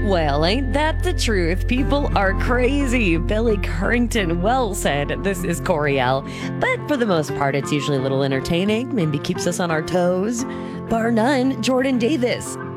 Well, ain't that the truth? People are crazy. Billy Currington well said. This is Coriel. But for the most part, it's usually a little entertaining, maybe keeps us on our toes. Bar none, Jordan Davis.